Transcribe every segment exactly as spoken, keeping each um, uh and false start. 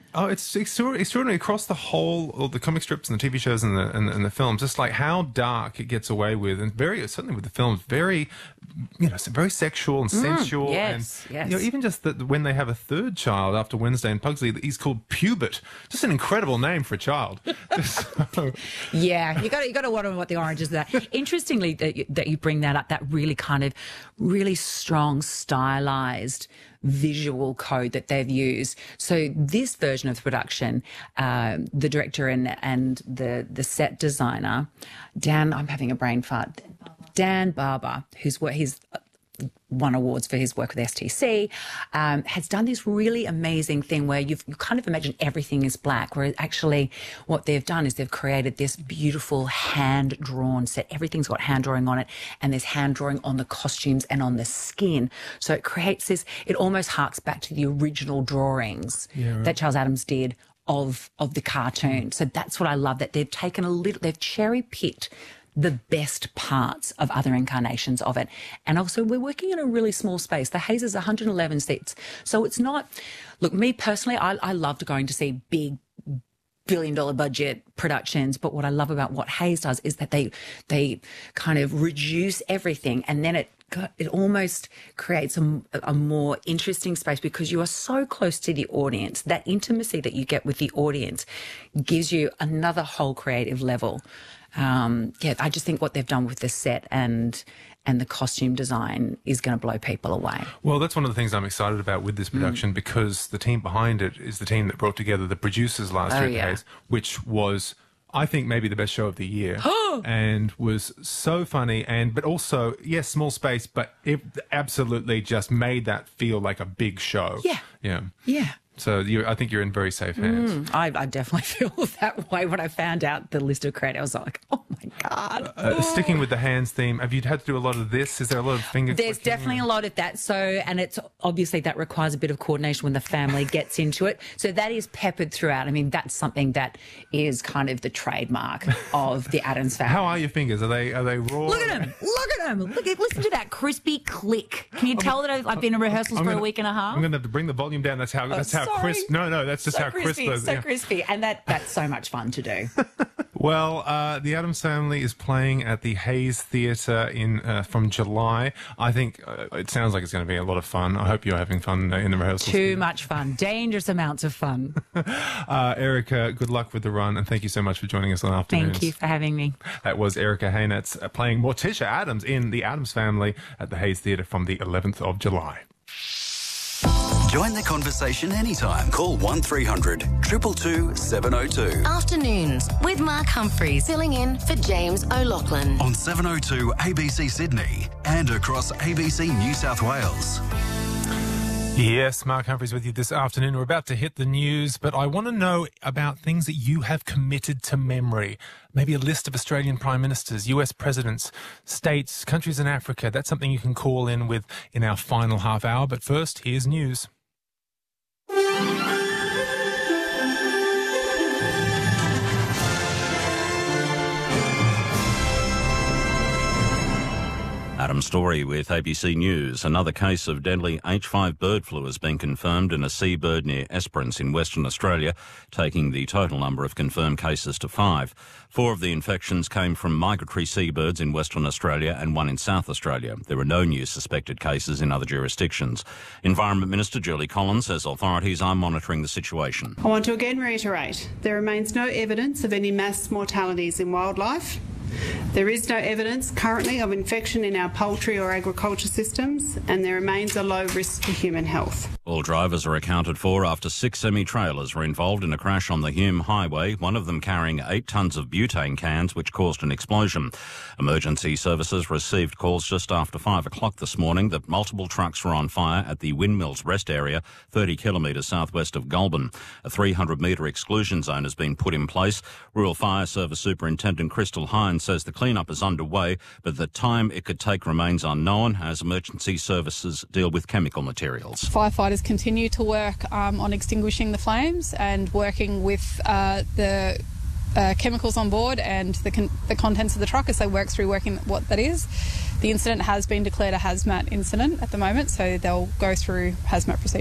Oh, it's extra- extraordinary across the whole, all the comic strips and the T V shows and the and, and the films. Just like how dark it gets away with, and very certainly with the films, very, you know, very sexual and sensual. Mm, yes, and, yes. You know, even just that when they have a third child after Wednesday and Pugsley, he's called Pubert. Just an incredible name for a child. So, yeah, you got you got to wonder what the orange is. That interestingly that you, that you bring that up. That really kind of really strong stylized visual code that they've used. So this version of the production, uh, the director and and the the set designer, Dan, I'm having a brain fart. Dan Barber, who's what he's won awards for his work with S T C, um, has done this really amazing thing where you've, you kind of imagine everything is black, whereas actually what they've done is they've created this beautiful hand-drawn set. Everything's got hand drawing on it, and there's hand drawing on the costumes and on the skin. So it creates this, it almost harks back to the original drawings yeah, right. that Charles Addams did of of the cartoon. So that's what I love, that they've taken a little, they've cherry-picked the best parts of other incarnations of it. And also we're working in a really small space. The Hayes is one hundred eleven seats. So it's not, look, me personally, I, I loved going to see big billion dollar budget productions, but what I love about what Hayes does is that they they kind of reduce everything, and then it it almost creates a, a more interesting space because you are so close to the audience. That intimacy that you get with the audience gives you another whole creative level. Um, yeah, I just think what they've done with the set and and the costume design is going to blow people away. Well, that's one of the things I'm excited about with this production mm. because the team behind it is the team that brought together the producers last oh, year, yeah. which was, I think, maybe the best show of the year, and was so funny. And but also, yes, small space, but it absolutely just made that feel like a big show. Yeah, yeah, yeah. So you, I think you're in very safe hands. Mm, I, I definitely feel that way when I found out the list of credits. I was like, oh my God. Uh, uh, sticking with the hands theme, have you had to do a lot of this? Is there a lot of finger There's clicking? definitely a lot of that. So, and it's obviously that requires a bit of coordination when the family gets into it. So that is peppered throughout. I mean, that's something that is kind of the trademark of the Addams family. How are your fingers? Are they are they raw? Look at them. Look at them. Look at, listen to that crispy click. Can you tell that I've, I've been in rehearsals I'm for gonna, a week and a half? I'm going to have to bring the volume down. That's how, oh, that's how sorry. crisp. No, no, that's just so how crispy, crisp. So yeah. crispy. And that, that's so much fun to do. Well, uh, the Addams Family is playing at the Hayes Theatre in uh, from July. I think uh, it sounds like it's going to be a lot of fun. I hope you're having fun uh, in the rehearsals. Too much fun. Dangerous amounts of fun. uh, Erica, good luck with the run, and thank you so much for joining us on Afternoons. Thank you for having me. That was Erica Haynetz uh, playing Morticia Addams in the Addams Family at the Hayes Theatre from the eleventh of July. Join the conversation anytime. Call one three hundred two two two seven oh two. Afternoons with Mark Humphreys, filling in for James O'Loughlin. On seven oh two A B C Sydney and across A B C New South Wales. Yes, Mark Humphreys with you this afternoon. We're about to hit the news, but I want to know about things that you have committed to memory. Maybe a list of Australian Prime Ministers, U S Presidents, states, countries in Africa. That's something you can call in with in our final half hour. But first, here's news. Adam Story with A B C News. Another case of deadly H five bird flu has been confirmed in a seabird near Esperance in Western Australia, taking the total number of confirmed cases to five. Four of the infections came from migratory seabirds in Western Australia and one in South Australia. There are no new suspected cases in other jurisdictions. Environment Minister Julie Collins says authorities are monitoring the situation. I want to again reiterate, there remains no evidence of any mass mortalities in wildlife. There is no evidence currently of infection in our poultry or agriculture systems, and there remains a low risk to human health. All drivers are accounted for after six semi-trailers were involved in a crash on the Hume Highway, one of them carrying eight tonnes of butane cans, which caused an explosion. Emergency services received calls just after five o'clock this morning that multiple trucks were on fire at the Windmills Rest area, thirty kilometres southwest of Goulburn. A three hundred metre exclusion zone has been put in place. Rural Fire Service Superintendent Crystal Hines says the clean-up is underway, but the time it could take remains unknown as emergency services deal with chemical materials. Firefighters continue to work um, on extinguishing the flames and working with uh, the uh, chemicals on board and the, con- the contents of the truck as they work through working what that is. The incident has been declared a hazmat incident at the moment, so they'll go through hazmat procedures.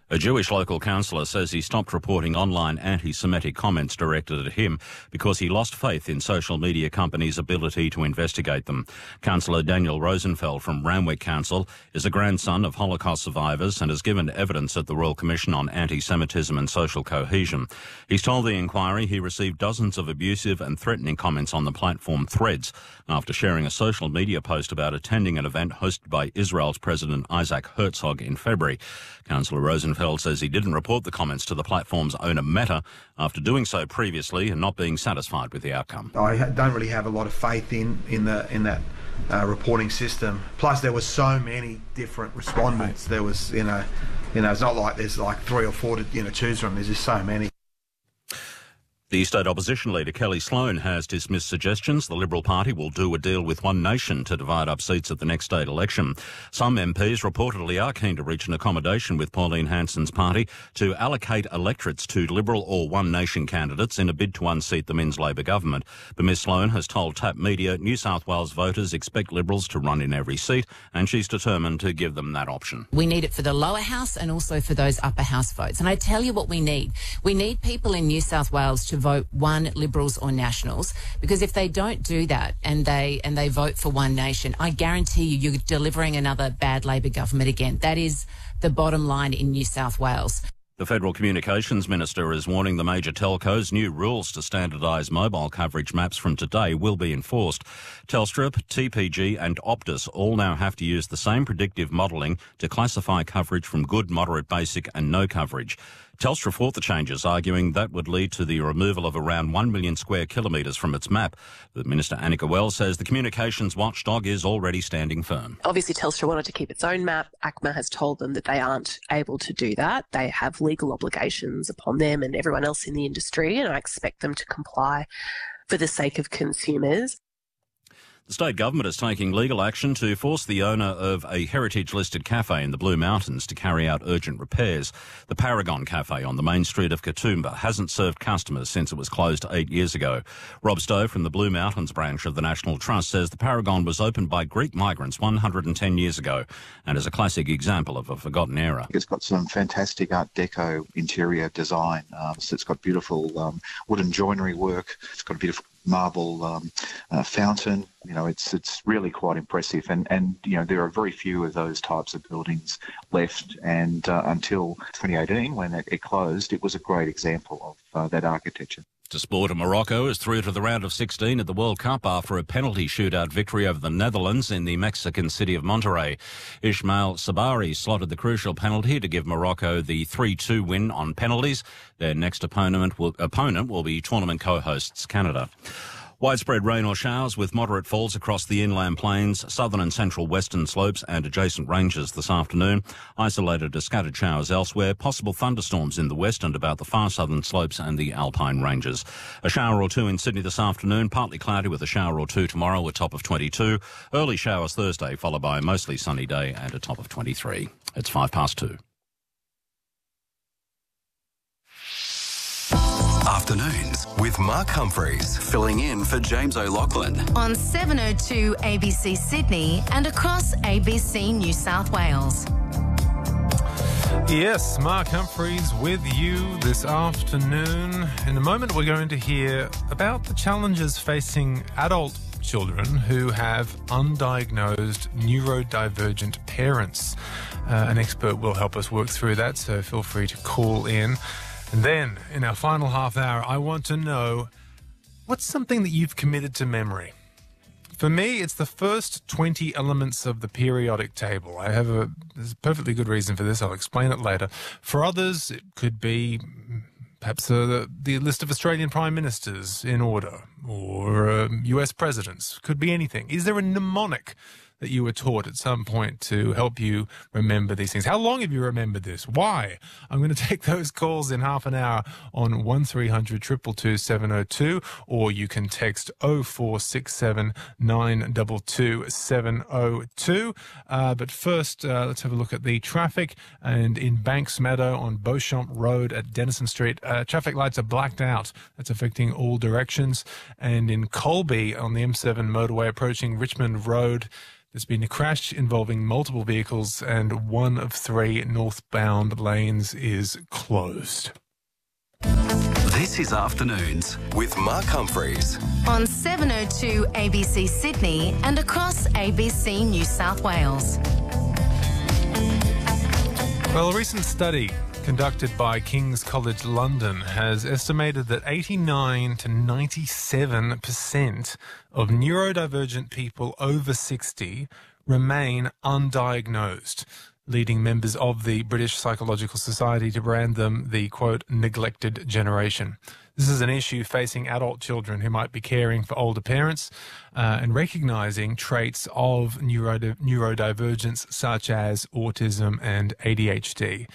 A Jewish local councillor says he stopped reporting online anti-Semitic comments directed at him because he lost faith in social media companies' ability to investigate them. Councillor Daniel Rosenfeld from Randwick Council is a grandson of Holocaust survivors and has given evidence at the Royal Commission on Anti-Semitism and Social Cohesion. He's told the inquiry he received dozens of abusive and threatening comments on the platform Threads after sharing a social media post about attending an event hosted by Israel's President Isaac Herzog in February. Councillor Rosenfeld says he didn't report the comments to the platform's owner Meta after doing so previously and not being satisfied with the outcome. I don't really have a lot of faith in in the in that uh, reporting system. Plus, there were so many different respondents. There was, you know, you know, it's not like there's like three or four to you know choose from. There's just so many. The state opposition leader Kelly Sloan has dismissed suggestions the Liberal Party will do a deal with One Nation to divide up seats at the next state election. Some M Ps reportedly are keen to reach an accommodation with Pauline Hanson's party to allocate electorates to Liberal or One Nation candidates in a bid to unseat the Minns Labor government. But Miss Sloan has told Tap Media New South Wales voters expect Liberals to run in every seat, and she's determined to give them that option. We need it for the lower house and also for those upper house votes. And I tell you what we need. We need people in New South Wales to vote One, Liberals or Nationals, because if they don't do that and they and they vote for One Nation, I guarantee you you're delivering another bad Labor government again. That is the bottom line in New South Wales. The Federal Communications Minister is warning the major telcos new rules to standardise mobile coverage maps from today will be enforced. Telstra, T P G and Optus all now have to use the same predictive modelling to classify coverage from good, moderate, basic and no coverage. Telstra fought the changes, arguing that would lead to the removal of around one million square kilometres from its map. But Minister Annika Wells says the communications watchdog is already standing firm. Obviously, Telstra wanted to keep its own map. A C M A has told them that they aren't able to do that. They have legal obligations upon them and everyone else in the industry, and I expect them to comply for the sake of consumers. The state government is taking legal action to force the owner of a heritage-listed cafe in the Blue Mountains to carry out urgent repairs. The Paragon Cafe on the main street of Katoomba hasn't served customers since it was closed eight years ago. Rob Stowe from the Blue Mountains branch of the National Trust says the Paragon was opened by Greek migrants one hundred ten years ago and is a classic example of a forgotten era. It's got some fantastic Art Deco interior design. Um, so it's got beautiful um, wooden joinery work. It's got a beautiful marble um, uh, fountain. You know, it's it's really quite impressive. And, and, you know, there are very few of those types of buildings left. And uh, until twenty eighteen, when it, it closed, it was a great example of uh, that architecture. To sport, Morocco is through to the round of sixteen at the World Cup after a penalty shootout victory over the Netherlands in the Mexican city of Monterrey. Ismail Sabari slotted the crucial penalty to give Morocco the three two win on penalties. Their next opponent will, opponent will be tournament co-hosts Canada. Widespread rain or showers with moderate falls across the inland plains, southern and central western slopes and adjacent ranges this afternoon. Isolated to scattered showers elsewhere. Possible thunderstorms in the west and about the far southern slopes and the alpine ranges. A shower or two in Sydney this afternoon, partly cloudy with a shower or two tomorrow, a top of twenty-two. Early showers Thursday, followed by a mostly sunny day and a top of twenty-three. It's five past two. Afternoons with Mark Humphreys, filling in for James O'Loughlin. On seven oh two A B C Sydney and across A B C New South Wales. Yes, Mark Humphreys with you this afternoon. In a moment, we're going to hear about the challenges facing adult children who have undiagnosed neurodivergent parents. Uh, an expert will help us work through that, so feel free to call in. And then, in our final half hour, I want to know, what's something that you've committed to memory? For me, it's the first twenty elements of the periodic table. I have a, there's a perfectly good reason for this. I'll explain it later. For others, it could be perhaps uh, the, the list of Australian prime ministers in order, or uh, U S presidents. Could be anything. Is there a mnemonic that you were taught at some point to help you remember these things? How long have you remembered this? Why? I'm going to take those calls in half an hour on one three hundred two two two seven oh two, or you can text oh four six seven nine two two seven oh two. Uh, but first, uh, let's have a look at the traffic. And in Banks Meadow on Beauchamp Road at Denison Street, uh, traffic lights are blacked out. That's affecting all directions. And in Colby on the M seven motorway approaching Richmond Road, There's been a crash involving multiple vehicles and one of three northbound lanes is closed. This is Afternoons with Mark Humphreys. On seven oh two A B C Sydney and across A B C New South Wales. Well, a recent study conducted by King's College London has estimated that eighty-nine to ninety-seven percent of neurodivergent people over sixty remain undiagnosed, leading members of the British Psychological Society to brand them the, quote, neglected generation. This is an issue facing adult children who might be caring for older parents uh, and recognising traits of neurodi- neurodivergence such as autism and A D H D.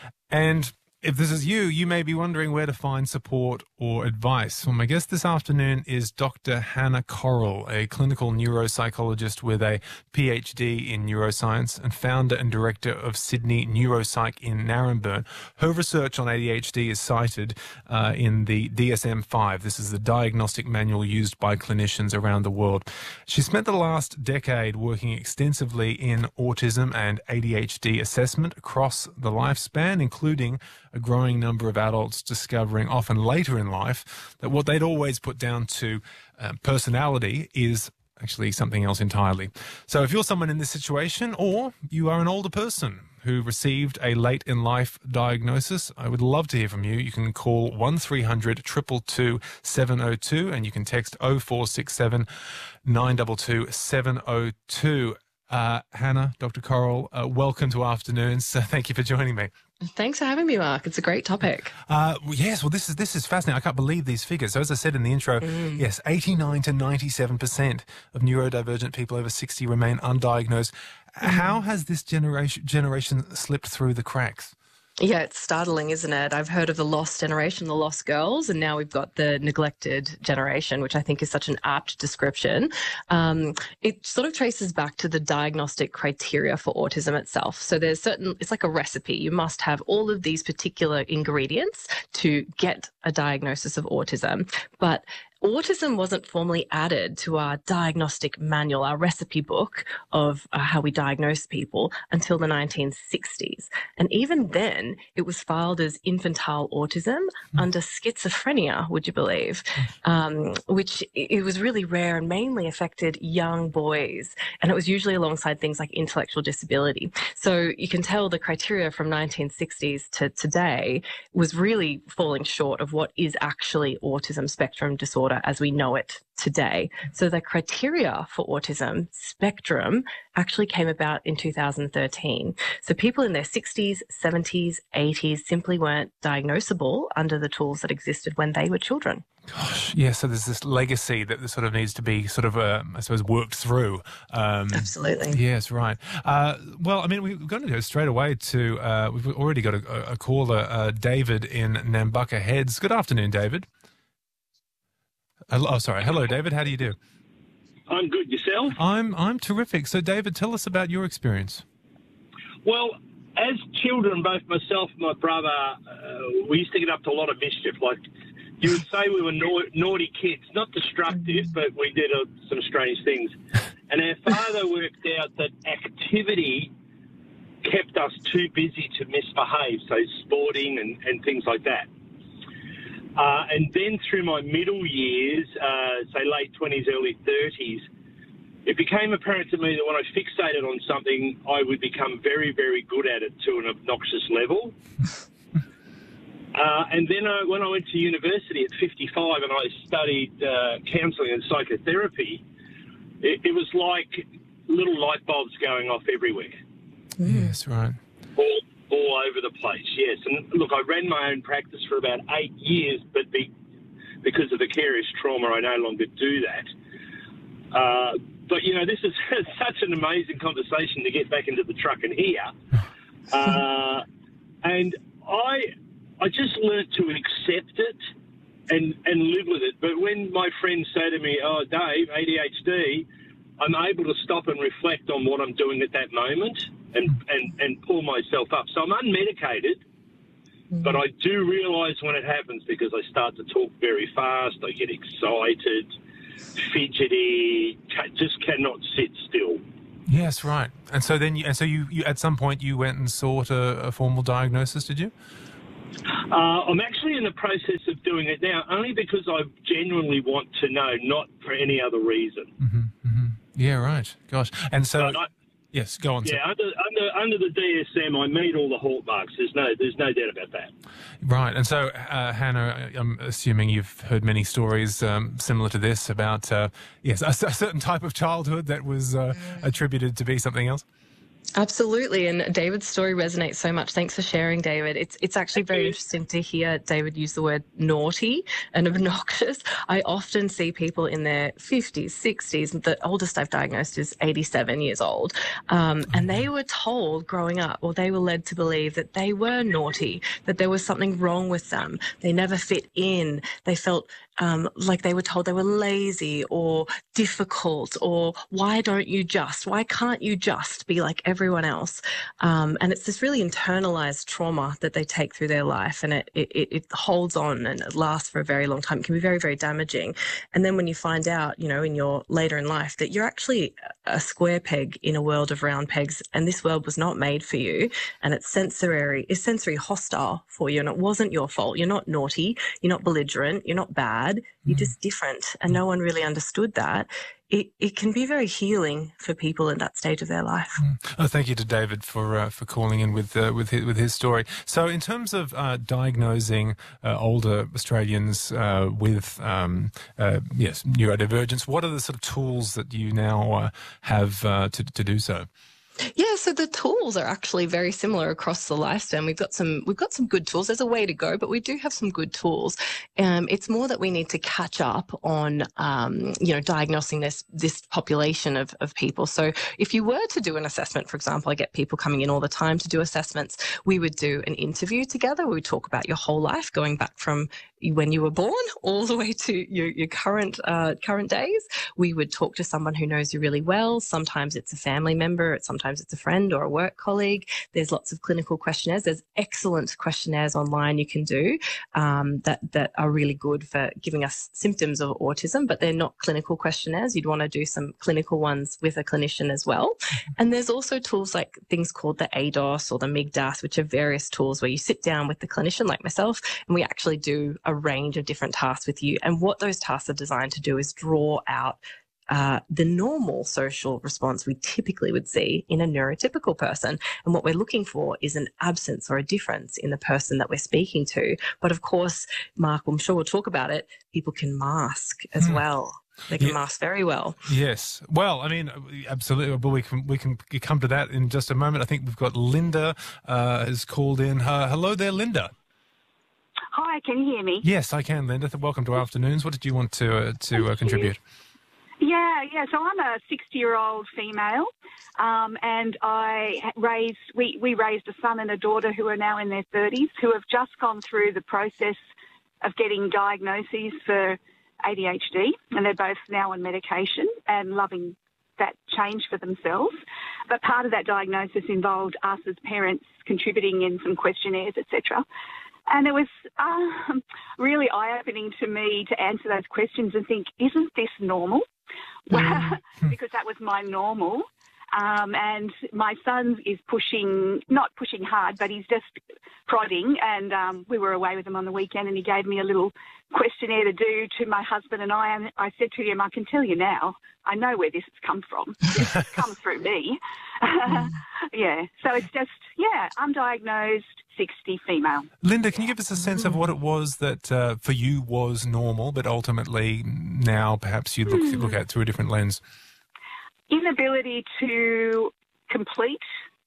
And if this is you, you may be wondering where to find support or advice. Well, my guest this afternoon is Doctor Hannah Correll, a clinical neuropsychologist with a P H D in neuroscience and founder and director of Sydney Neuropsych in Naremburn. Her research on A D H D is cited uh, in the D S M five. This is the diagnostic manual used by clinicians around the world. She spent the last decade working extensively in autism and A D H D assessment across the lifespan, including a growing number of adults discovering often later in life that what they'd always put down to uh, personality is actually something else entirely. So if you're someone in this situation, or you are an older person who received a late in life diagnosis, I would love to hear from you. You can call one three hundred two two two seven oh two and you can text oh four six seven nine two two seven oh two. Uh, Hannah, Doctor Correll, uh, welcome to Afternoons. So thank you for joining me. Thanks for having me, Mark. It's a great topic. Uh, well, yes, well, this is this is fascinating. I can't believe these figures. So as I said in the intro, mm. yes, eighty-nine to ninety-seven percent of neurodivergent people over sixty remain undiagnosed. Mm. How has this generation generation slipped through the cracks? Yeah, it's startling, isn't it? I've heard of the lost generation, the lost girls, and now we've got the neglected generation, which I think is such an apt description. Um, it sort of traces back to the diagnostic criteria for autism itself. So there's certain, it's like a recipe. You must have all of these particular ingredients to get a diagnosis of autism. But autism wasn't formally added to our diagnostic manual, our recipe book of uh, how we diagnose people until the nineteen sixties. And even then, it was filed as infantile autism mm. under schizophrenia, would you believe? Um, which it was really rare and mainly affected young boys. And it was usually alongside things like intellectual disability. So you can tell the criteria from nineteen sixties to today was really falling short of what is actually autism spectrum disorder as we know it today. So the criteria for autism spectrum actually came about in two thousand thirteen. So people in their sixties, seventies, eighties simply weren't diagnosable under the tools that existed when they were children. Gosh, yeah, so there's this legacy that sort of needs to be sort of, uh, I suppose, worked through. Um, Absolutely. Yes, right. Uh, well, I mean, we're going to go straight away to, uh, we've already got a, a caller, uh, David in Nambucca Heads. Good afternoon, David. Oh, sorry. Hello, David. How do you do? I'm good. Yourself? I'm I'm terrific. So, David, tell us about your experience. Well, as children, both myself and my brother, uh, we used to get up to a lot of mischief. Like, you would say we were na- naughty kids, not destructive, but we did uh, some strange things. And our father worked out that activity kept us too busy to misbehave, so sporting and, and things like that. Uh, and then through my middle years, uh, say late twenties, early thirties, it became apparent to me that when I fixated on something, I would become very, very good at it to an obnoxious level. uh, and then I, when I went to university at fifty-five and I studied uh, counselling and psychotherapy, it, it was like little light bulbs going off everywhere. Yes, right. All, all over the place, yes. And look, I ran my own practice for about eight years, but be, because of vicarious trauma, I no longer do that. Uh, but, you know, this is such an amazing conversation to get back into the truck and hear. Uh, and I I just learnt to accept it and, and live with it. But when my friends say to me, oh, Dave, A D H D, I'm able to stop and reflect on what I'm doing at that moment and, and, and pull myself up. So I'm unmedicated, mm-hmm. but I do realise when it happens because I start to talk very fast, I get excited, fidgety, just cannot sit still. Yes, right. And so then, you, and so you, you at some point you went and sought a, a formal diagnosis, did you? Uh, I'm actually in the process of doing it now, only because I genuinely want to know, not for any other reason. Mm-hmm, mm-hmm. Yeah, right. Gosh. And so, I, yes, go on. Yeah, under, under under the D S M, I meet all the hallmarks. There's no there's no doubt about that. Right. And so, uh, Hannah, I'm assuming you've heard many stories um, similar to this about, uh, yes, a, a certain type of childhood that was uh, attributed to be something else. Absolutely, and David's story resonates so much. Thanks for sharing, David. It's it's actually very interesting to hear David use the word naughty and obnoxious. I often see people in their fifties, sixties. The oldest I've diagnosed is eighty-seven years old, um, and they were told growing up, or they were led to believe that they were naughty, that there was something wrong with them. They never fit in. They felt Um, like they were told they were lazy or difficult, or why don't you just, why can't you just be like everyone else? Um, and it's this really internalized trauma that they take through their life, and it, it, it holds on and it lasts for a very long time. It can be very, very damaging. And then when you find out, you know, in your later in life that you're actually a square peg in a world of round pegs, and this world was not made for you, and it's sensory, it's sensory hostile for you, and it wasn't your fault. You're not naughty, you're not belligerent, you're not bad. You're just different, and no one really understood that. It, it can be very healing for people in that stage of their life. Mm. Oh, thank you to David for uh, for calling in with uh, with his, with his story. So, in terms of uh, diagnosing uh, older Australians uh, with um, uh, yes neurodivergence, what are the sort of tools that you now uh, have uh, to to do so? Yeah, so the tools are actually very similar across the lifespan. We've got some we've got some good tools. There's a way to go, but we do have some good tools. Um, it's more that we need to catch up on, um, you know, diagnosing this this population of, of people. So if you were to do an assessment, for example, I get people coming in all the time to do assessments. We would do an interview together. We would talk about your whole life, going back from when you were born all the way to your, your current uh, current days. We would talk to someone who knows you really well. Sometimes it's a family member. It's sometimes it's a friend or a work colleague. There's lots of clinical questionnaires. There's excellent questionnaires online you can do um, that, that are really good for giving us symptoms of autism, but they're not clinical questionnaires. You'd want to do some clinical ones with a clinician as well. And there's also tools like things called the A D O S or the M I G D A S, which are various tools where you sit down with the clinician like myself, and we actually do a range of different tasks with you. And what those tasks are designed to do is draw out uh, the normal social response we typically would see in a neurotypical person. And what we're looking for is an absence or a difference in the person that we're speaking to. But of course, Mark, I'm sure we'll talk about it, people can mask as mm. well. They can yeah. mask very well. Yes. Well, I mean, absolutely. But we can we can come to that in just a moment. I think we've got Linda uh, has called in. Uh, hello there, Linda. Hi, can you hear me? Yes, I can, Linda. Welcome to Afternoons. What did you want to uh, to uh, contribute? Yeah, yeah. So I'm a sixty-year-old female, um, and I raised we we raised a son and a daughter who are now in their thirties, who have just gone through the process of getting diagnoses for A D H D, and they're both now on medication and loving that change for themselves. But part of that diagnosis involved us as parents contributing in some questionnaires, et cetera. And it was um, really eye-opening to me to answer those questions and think, isn't this normal? Mm-hmm. Because that was my normal. Um, and my son is pushing, not pushing hard, but he's just prodding. And um, we were away with him on the weekend, and he gave me a little questionnaire to do to my husband and I. And I said to him, I can tell you now, I know where this has come from. This has come through me. Mm. Yeah. So it's just, yeah, undiagnosed, sixty, female. Linda, can you give us a sense of what it was that uh, for you was normal, but ultimately now perhaps you look, mm. look at through a different lens? Inability to complete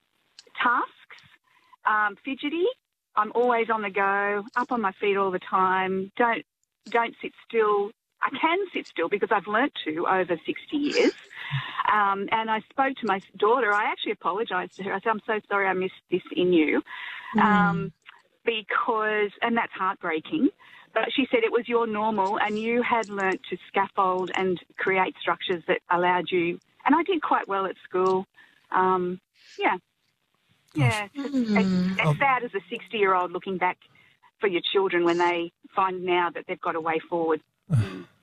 tasks, um, fidgety. I'm always on the go, up on my feet all the time. Don't don't sit still. I can sit still because I've learnt to over sixty years. Um, and I spoke to my daughter. I actually apologised to her. I said, I'm so sorry I missed this in you. Mm. Um, because, and that's heartbreaking. But she said it was your normal and you had learnt to scaffold and create structures that allowed you. And I did quite well at school. Um, yeah. Yeah. It's, it's, it's sad as a sixty-year-old looking back for your children when they find now that they've got a way forward. Mm.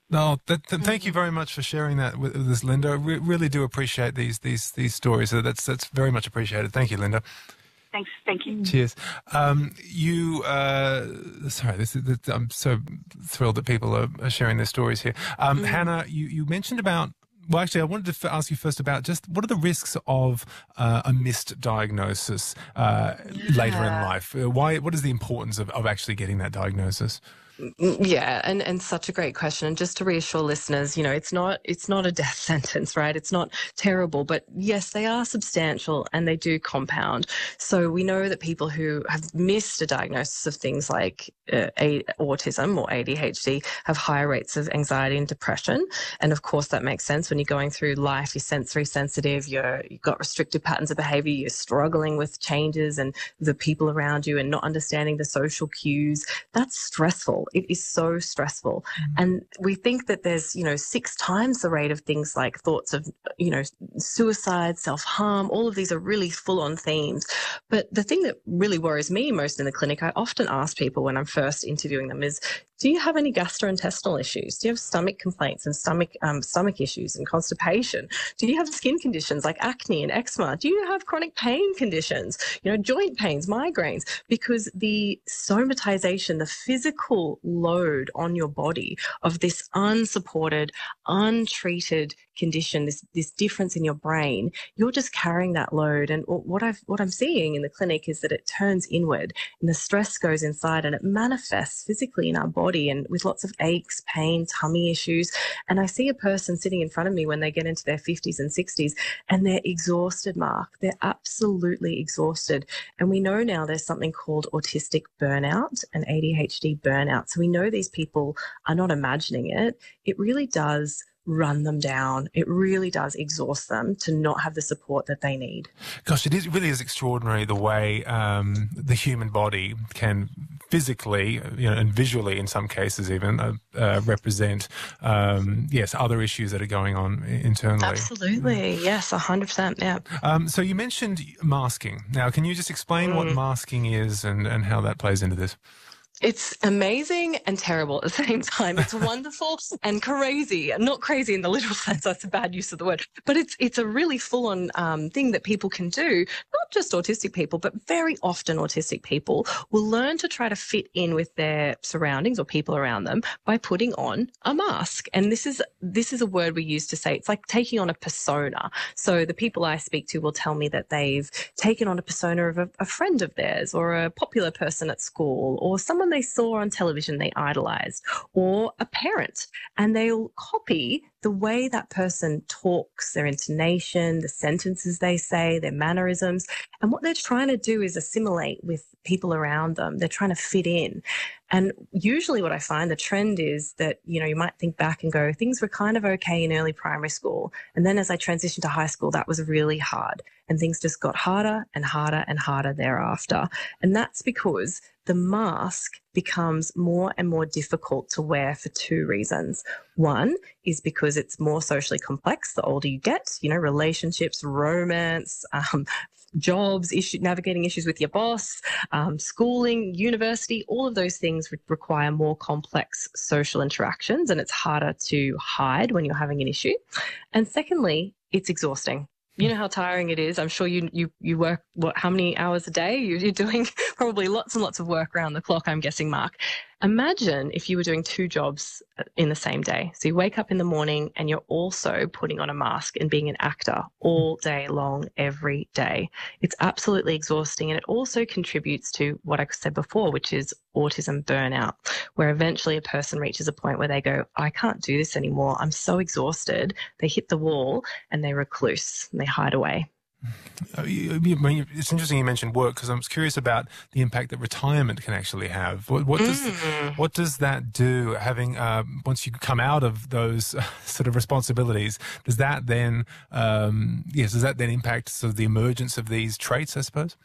No, that, th- thank you very much for sharing that with, with us, Linda. We really do appreciate these these these stories. So that's that's very much appreciated. Thank you, Linda. Thanks. Thank you. Cheers. Um, you, uh, sorry, this is, this, I'm so thrilled that people are, are sharing their stories here. Um, mm. Hannah, you, you mentioned about, well, actually, I wanted to f- ask you first about just what are the risks of uh, a missed diagnosis uh, yeah. later in life? Why? What is the importance of, of actually getting that diagnosis? Yeah, and, and such a great question. And just to reassure listeners, you know, it's not it's not a death sentence, right? It's not terrible, but yes, they are substantial and they do compound. So we know that people who have missed a diagnosis of things like uh, a, autism or A D H D have higher rates of anxiety and depression. And of course, that makes sense when you're going through life. You're sensory sensitive. You're you've got restricted patterns of behavior. You're struggling with changes and the people around you and not understanding the social cues. That's stressful. It is so stressful. Mm. And we think that there's, you know, six times the rate of things like thoughts of, you know, suicide, self-harm. All of these are really full-on themes. But the thing that really worries me most in the clinic, I often ask people when I'm first interviewing them is, do you have any gastrointestinal issues? Do you have stomach complaints and stomach um, stomach issues and constipation? Do you have skin conditions like acne and eczema? Do you have chronic pain conditions, you know, joint pains, migraines? Because the somatization, the physical load on your body of this unsupported, untreated condition, this this difference in your brain, you're just carrying that load. And what I've what I'm seeing in the clinic is that it turns inward and the stress goes inside and it manifests physically in our body and with lots of aches, pain, tummy issues. And I see a person sitting in front of me when they get into their fifties and sixties and they're exhausted, Mark. They're absolutely exhausted. And we know now there's something called autistic burnout and A D H D burnout. So we know these people are not imagining it. It really does run them down. It really does exhaust them to not have the support that they need. Gosh, it is, really is extraordinary the way um, the human body can physically, you know, and visually in some cases even uh, uh, represent, um, yes, other issues that are going on internally. Absolutely. Mm. Yes, one hundred percent. Yeah. Um, so you mentioned masking. Now, can you just explain mm. what masking is and, and how that plays into this? It's amazing and terrible at the same time. It's wonderful and crazy. Not crazy in the literal sense, that's a bad use of the word, but it's it's a really full-on um, thing that people can do. Not just autistic people, but very often autistic people will learn to try to fit in with their surroundings or people around them by putting on a mask. And this is this is a word we use to say it's like taking on a persona. So the people I speak to will tell me that they've taken on a persona of a, a friend of theirs or a popular person at school or someone they saw on television they idolized, or a parent, and they'll copy the way that person talks, their intonation, the sentences they say, their mannerisms. And what they're trying to do is assimilate with people around them. They're trying to fit in. And usually what I find the trend is that, you know, you might think back and go, things were kind of okay in early primary school. And then as I transitioned to high school, that was really hard. And things just got harder and harder and harder thereafter. And that's because the mask becomes more and more difficult to wear for two reasons. One is because it's more socially complex the older you get, you know, relationships, romance, um, jobs, issue, navigating issues with your boss, um, schooling, university, all of those things require more complex social interactions, and it's harder to hide when you're having an issue. And secondly, it's exhausting. You know how tiring it is. I'm sure you you you work, what, how many hours a day? You're doing probably lots and lots of work around the clock, I'm guessing, Mark. Imagine if you were doing two jobs in the same day. So you wake up in the morning and you're also putting on a mask and being an actor all day long, every day. It's absolutely exhausting. And it also contributes to what I said before, which is autism burnout, where eventually a person reaches a point where they go, I can't do this anymore. I'm so exhausted. They hit the wall and they recluse and they hide away. Uh, you, you, it's interesting you mentioned work, because I'm curious about the impact that retirement can actually have. What, what does mm. what does that do? Having uh, once you come out of those uh, sort of responsibilities, does that then um, yes, does that then impact sort of the emergence of these traits, I suppose?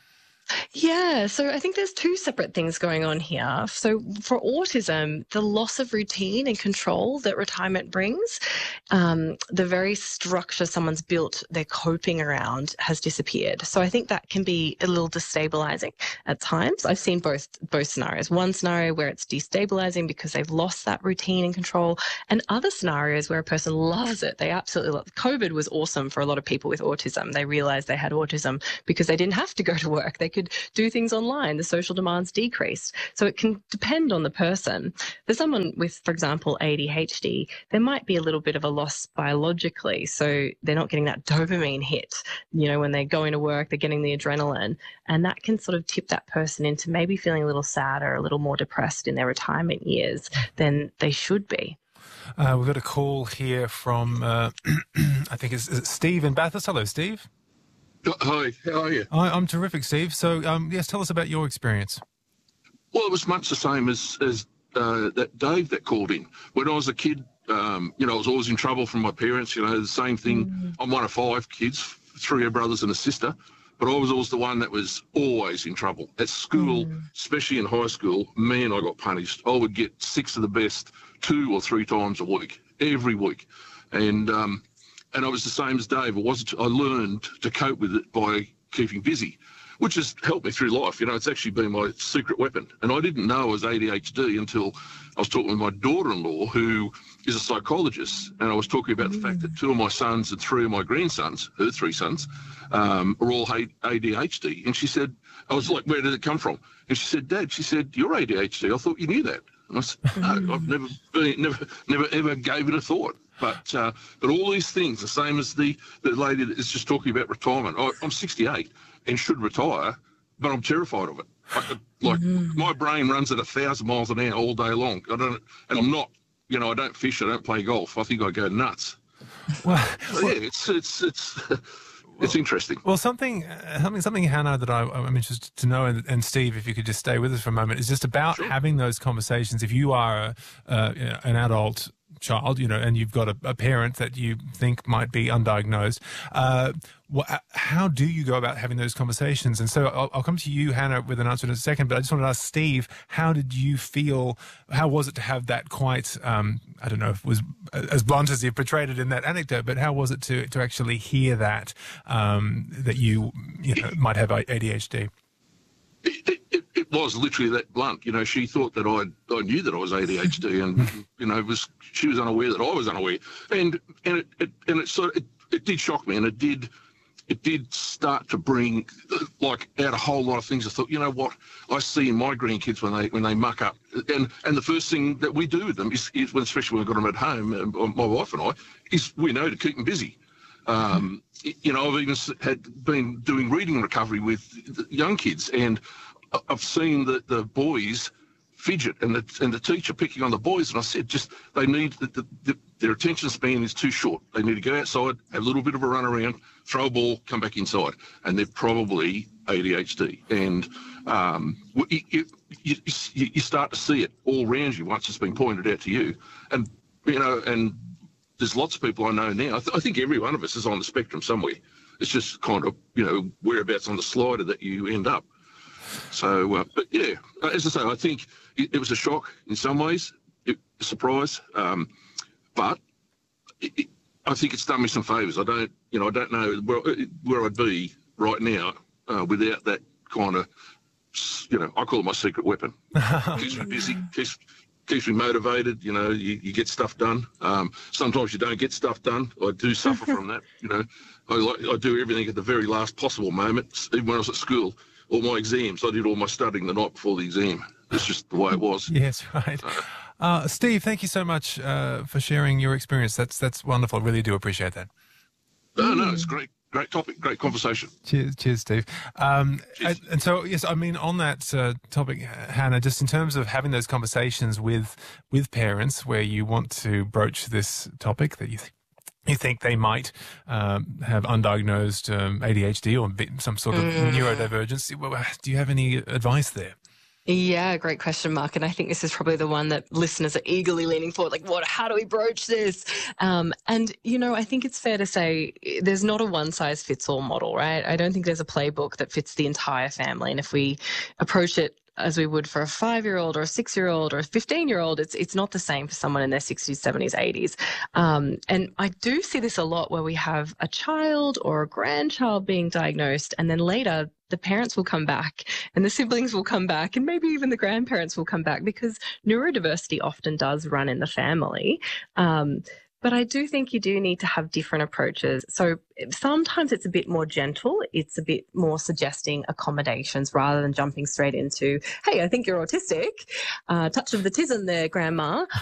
Yeah, so I think there's two separate things going on here. So for autism, the loss of routine and control that retirement brings, um, the very structure someone's built their coping around has disappeared. So I think that can be a little destabilizing at times. I've seen both both scenarios. One scenario where it's destabilizing because they've lost that routine and control, and other scenarios where a person loves it. They absolutely love it. COVID was awesome for a lot of people with autism. They realized they had autism because they didn't have to go to work. They could do things online. The social demands decreased. So it can depend on the person. For someone with, for example, A D H D, there might be a little bit of a loss biologically. So they're not getting that dopamine hit, you know, when they're going to work, they're getting the adrenaline. And that can sort of tip that person into maybe feeling a little sad or a little more depressed in their retirement years than they should be. Uh, we've got a call here from, uh, I think it's, it's Steve in Bathurst. Hello, Steve. Hi, how are you? Hi, I'm terrific, Steve. So, um, yes, tell us about your experience. Well, it was much the same as, as uh, that Dave that called in. When I was a kid, um, you know, I was always in trouble from my parents. You know, the same thing. Mm. I'm one of five kids, three brothers and a sister. But I was always the one that was always in trouble. At school, mm. especially in high school, man, I got punished. I would get six of the best two or three times a week, every week. And... Um, And I was the same as Dave. It wasn't, I learned to cope with it by keeping busy, which has helped me through life. You know, it's actually been my secret weapon. And I didn't know I was A D H D until I was talking with my daughter-in-law, who is a psychologist. And I was talking about mm. the fact that two of my sons and three of my grandsons, her three sons, um, are all A D H D. And she said, I was like, where did it come from? And she said, Dad, she said, you're A D H D. I thought you knew that. And I said, no, I've never, been, never, never ever gave it a thought. But uh, but all these things, the same as the, the lady that is just talking about retirement. I, I'm sixty-eight and should retire, but I'm terrified of it. I, like mm-hmm. my brain runs at a thousand miles an hour all day long. I don't, and I'm not, you know, I don't fish, I don't play golf. I think I go nuts. Well, so, yeah, it's it's it's. It's interesting. Well, something, uh, something, something, Hannah, that I, I'm interested to know, and, and Steve, if you could just stay with us for a moment, is just about sure. having those conversations. If you are a, uh, you know, an adult child, you know, and you've got a, a parent that you think might be undiagnosed, uh, what, how do you go about having those conversations? And so I'll, I'll come to you, Hannah, with an answer in a second, but I just wanted to ask Steve, how did you feel, how was it to have that quite, um, I don't know if it was as blunt as you portrayed it in that anecdote, but how was it to, to actually hear that, um, that you, you know, might have A D H D? It, it, it was literally that blunt. You know, she thought that I I knew that I was A D H D, and you know, it was she was unaware that I was unaware, and and it, it and it sort of, it, it did shock me, and it did it did start to bring like out a whole lot of things. I thought, you know what, I see in my grandkids when they when they muck up, and and the first thing that we do with them is, is when especially when we've got them at home, my wife and I, is we know to keep them busy. Um, you know, I've even had been doing reading recovery with young kids, and I've seen the, the boys fidget and the and the teacher picking on the boys, and I said, just they need the, the, the, their attention span is too short. They need to go outside, have a little bit of a run around, throw a ball, come back inside, and they're probably A D H D. And um, you, you, you, you start to see it all around you once it's been pointed out to you, and you know and. There's lots of people I know now. I, th- I think every one of us is on the spectrum somewhere. It's just kind of, you know, whereabouts on the slider that you end up. So, uh, but yeah, as I say, I think it, it was a shock in some ways, it, a surprise. Um, but it, it, I think it's done me some favours. I don't, you know, I don't know where, where I'd be right now uh, without that kind of, you know, I call it my secret weapon. Keeps me busy, keeps keeps me motivated. You know, you, you get stuff done. Um, sometimes you don't get stuff done. I do suffer from that. You know, I, like, I do everything at the very last possible moment. Even when I was at school, all my exams, I did all my studying the night before the exam. It's just the way it was. Yes, right. So, uh, Steve, thank you so much uh, for sharing your experience. That's that's wonderful. I really do appreciate that. No, no, it's great. Great topic, great conversation. Cheers, cheers, Steve. Um, cheers. And, and so, yes, I mean, on that uh, topic, Hannah, just in terms of having those conversations with with parents, where you want to broach this topic that you th- you think they might um, have undiagnosed um, A D H D or some sort of mm. neurodivergence, do you have any advice there? Yeah, great question, Mark. And I think this is probably the one that listeners are eagerly leaning forward, like, what, how do we broach this? Um, and, you know, I think it's fair to say there's not a one-size-fits-all model, right? I don't think there's a playbook that fits the entire family. And if we approach it as we would for a five-year-old or a six-year-old or a fifteen-year-old, it's it's not the same for someone in their sixties, seventies, eighties. Um, and I do see this a lot where we have a child or a grandchild being diagnosed, and then later the parents will come back and the siblings will come back and maybe even the grandparents will come back, because neurodiversity often does run in the family. Um, But I do think you do need to have different approaches. So sometimes it's a bit more gentle. It's a bit more suggesting accommodations rather than jumping straight into, hey, I think you're autistic. Uh, touch of the tism there, grandma.